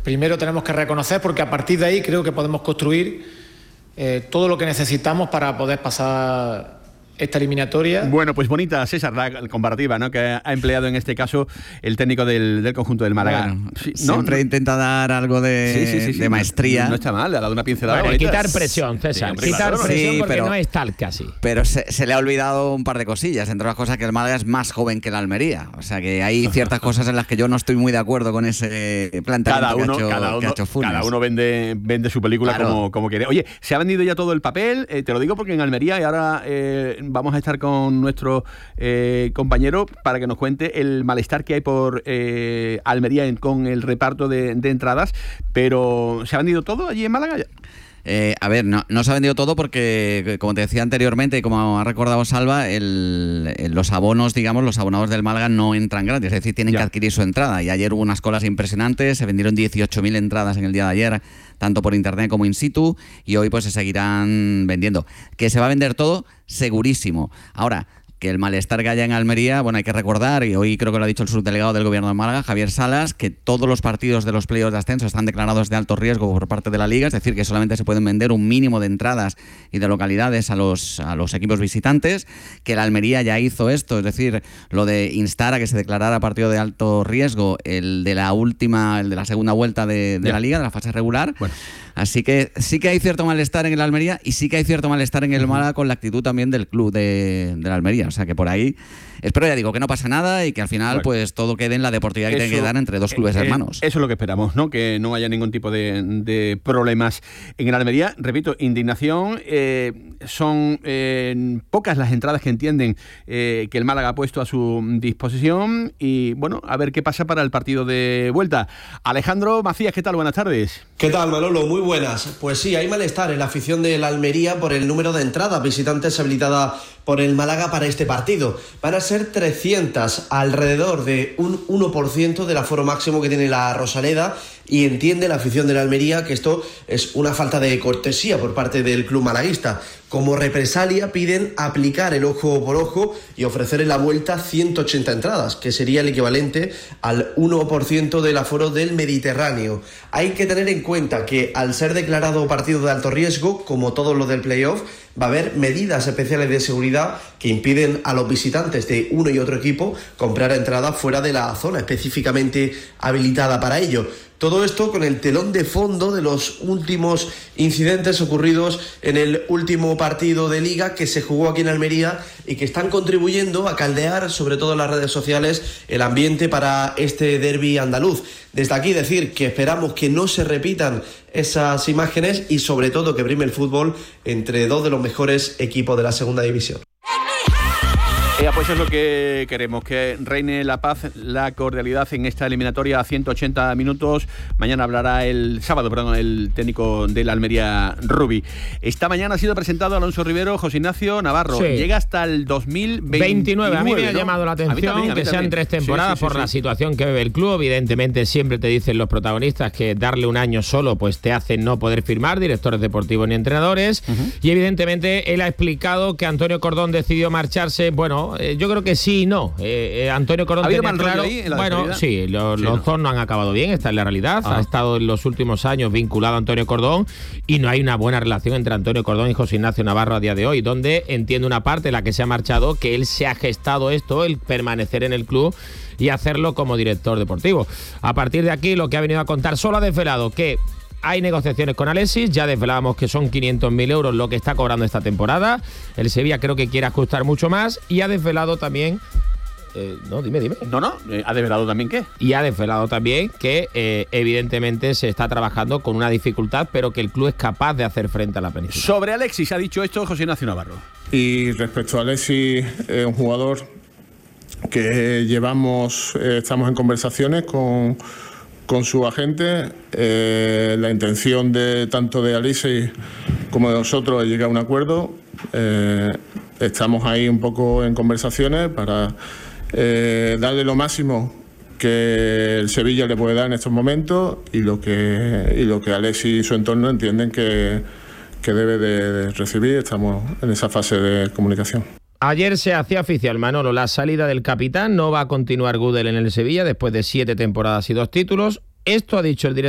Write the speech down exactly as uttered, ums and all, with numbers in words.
primero tenemos que reconocer, porque a partir de ahí creo que podemos construir eh, todo lo que necesitamos para poder pasar esta eliminatoria. Bueno, pues bonita, César, la comparativa, ¿no?, que ha empleado en este caso el técnico del, del conjunto del Málaga. Bueno, sí, siempre no, intenta dar algo de, sí, sí, sí, sí, de maestría. No, no está mal, le ha dado una pincelada. Bueno, bonita. quitar presión, César. Sí, hombre, quitar claro, presión sí, porque pero, no es tal casi. Pero se, se le ha olvidado un par de cosillas, entre las cosas que el Málaga es más joven que el Almería. O sea que hay ciertas cosas en las que yo no estoy muy de acuerdo con ese planteamiento cada uno, que, ha hecho, cada uno, que ha hecho Funes. Cada uno vende, vende su película claro. como, como quiere. Oye, se ha vendido ya todo el papel, eh, te lo digo porque en Almería, y ahora eh, vamos a estar con nuestro Eh, compañero para que nos cuente el malestar que hay por eh, Almería en, con el reparto de, de entradas, pero ¿se ha vendido todo allí en Málaga ya? Eh, a ver, no, no se ha vendido todo porque, como te decía anteriormente y como ha recordado Salva, el, el, los abonos, digamos, los abonados del Málaga no entran gratis, es decir, tienen ya. que adquirir su entrada. Y ayer hubo unas colas impresionantes, se vendieron dieciocho mil entradas en el día de ayer, tanto por internet como in situ, y hoy pues se seguirán vendiendo. ¿Que se va a vender todo? Segurísimo. Ahora, que el malestar que haya en Almería, bueno, hay que recordar, y hoy creo que lo ha dicho el subdelegado del Gobierno de Málaga, Javier Salas, que todos los partidos de los playoffs de ascenso están declarados de alto riesgo por parte de la Liga, es decir, que solamente se pueden vender un mínimo de entradas y de localidades a los, a los equipos visitantes, que la Almería ya hizo esto, es decir, lo de instar a que se declarara partido de alto riesgo, el de la última, el de la segunda vuelta de, de la Liga, de la fase regular. Bueno. Así que sí que hay cierto malestar en el Almería y sí que hay cierto malestar en el Málaga con la actitud también del club de, de la Almería. O sea que por ahí, espero, ya digo, que no pasa nada y que al final bueno, pues todo quede en la deportividad que eso, tiene que dar entre dos clubes eh, hermanos. Eso es lo que esperamos, ¿no? Que no haya ningún tipo de, de problemas en el Almería. Repito, indignación, eh, son eh, pocas las entradas que entienden eh, que el Málaga ha puesto a su disposición y bueno, a ver qué pasa para el partido de vuelta. Alejandro Macías, ¿qué tal? Buenas tardes. ¿Qué tal, Manolo? Muy buenas. Pues sí, hay malestar en la afición de la Almería por el número de entradas visitantes habilitada por el Málaga para este partido. Van a ser trescientas, alrededor de un uno por ciento del aforo máximo que tiene la Rosaleda, y entiende la afición de la Almería que esto es una falta de cortesía por parte del club malaguista. Como represalia piden aplicar el ojo por ojo y ofrecer en la vuelta ciento ochenta entradas, que sería el equivalente al uno por ciento del aforo del Mediterráneo. Hay que tener en cuenta que al ser declarado partido de alto riesgo, como todo lo del playoff, va a haber medidas especiales de seguridad que impiden a los visitantes de uno y otro equipo comprar entradas fuera de la zona específicamente habilitada para ello. Todo esto con el telón de fondo de los últimos incidentes ocurridos en el último partido de Liga que se jugó aquí en Almería y que están contribuyendo a caldear, sobre todo en las redes sociales, el ambiente para este derbi andaluz. Desde aquí decir que esperamos que no se repitan esas imágenes y sobre todo que prime el fútbol entre dos de los mejores equipos de la segunda división. Eh, pues eso es lo que queremos, que reine la paz, la cordialidad en esta eliminatoria a ciento ochenta minutos. Mañana hablará el sábado, perdón, el técnico de la Almería, Rubi. Esta mañana ha sido presentado Alonso Rivero, José Ignacio Navarro. Sí. Llega hasta el dos mil veintinueve. A mí me ha ¿no? llamado la atención también, que sean tres temporadas sí, sí, sí, por sí. la situación que vive el club. Evidentemente siempre te dicen los protagonistas que darle un año solo pues te hace no poder firmar directores deportivos ni entrenadores. Uh-huh. Y evidentemente él ha explicado que Antonio Cordón decidió marcharse, bueno, Eh, yo creo que sí y no. Eh, eh, Antonio Cordón tenía mal claro. Ahí en la bueno, sí, lo, sí, los no. dos no han acabado bien, esta es la realidad. Ah. Ha estado en los últimos años vinculado a Antonio Cordón y no hay una buena relación entre Antonio Cordón y José Ignacio Navarro a día de hoy, donde entiendo una parte, la que se ha marchado, que él se ha gestado esto, el permanecer en el club y hacerlo como director deportivo. A partir de aquí, lo que ha venido a contar, solo ha desvelado que hay negociaciones con Alexis, ya desvelábamos que son quinientos mil euros lo que está cobrando esta temporada. El Sevilla creo que quiere ajustar mucho más y ha desvelado también... Eh, no, dime, dime. No, no, eh, ¿ha desvelado también qué? Y ha desvelado también que eh, evidentemente se está trabajando con una dificultad, pero que el club es capaz de hacer frente a la península. Sobre Alexis ha dicho esto José Ignacio Navarro. Y respecto a Alexis, es eh, un jugador que llevamos, eh, estamos en conversaciones con... con su agente. Eh, la intención de tanto de Alexis como de nosotros es llegar a un acuerdo. Eh, estamos ahí un poco en conversaciones para eh, darle lo máximo que el Sevilla le puede dar en estos momentos y lo que y lo que Alexis y su entorno entienden que, que debe de recibir. Estamos en esa fase de comunicación. Ayer se hacía oficial, Manolo, la salida del capitán. No va a continuar Gudel en el Sevilla después de siete temporadas y dos títulos. Esto ha dicho el director